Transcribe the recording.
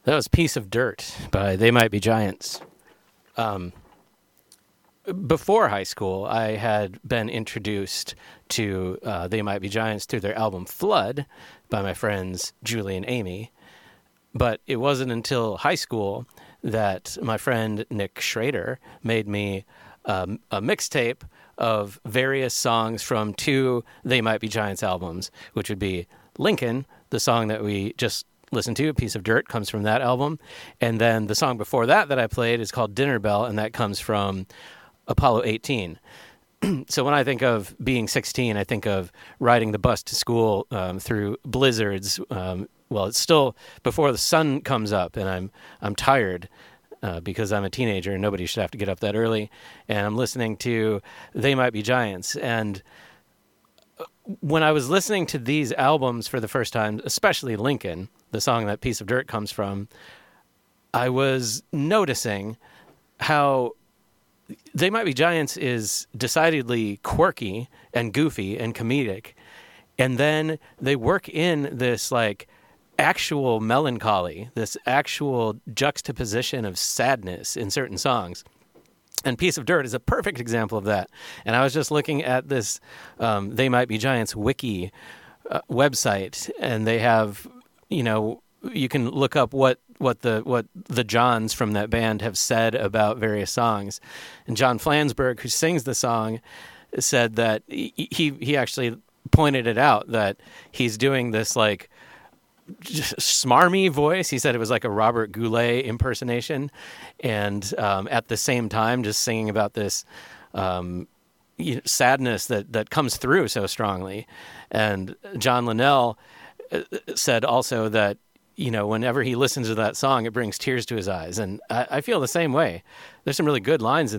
That was Piece of Dirt by They Might Be Giants. Before high school, I had been introduced to They Might Be Giants through their album Flood by my friends Julie and Amy. But it wasn't until high school that my friend Nick Schrader made me a mixtape of various songs from two They Might Be Giants albums, which would be Lincoln, the song that we just listened to, A Piece of Dirt, comes from that album. And then the song before that I played is called Dinner Bell, and that comes from Apollo 18. So when I think of being 16, I think of riding the bus to school through blizzards. Well, it's still before the sun comes up, and I'm tired because I'm a teenager and nobody should have to get up that early. And I'm listening to They Might Be Giants. And when I was listening to these albums for the first time, especially Lincoln, the song that Piece of Dirt comes from, I was noticing how They Might Be Giants is decidedly quirky and goofy and comedic. And then they work in this like actual melancholy, this actual juxtaposition of sadness in certain songs. And Piece of Dirt is a perfect example of that. And I was just looking at this They Might Be Giants wiki website, and they have, you can look up what the Johns from that band have said about various songs. And John Flansburgh, who sings the song, said that he actually pointed it out that he's doing this like smarmy voice. He said it was like a Robert Goulet impersonation, and at the same time just singing about this sadness that comes through so strongly. And John Linnell said also that whenever he listens to that song, it brings tears to his eyes, and I feel the same way. There's some really good lines in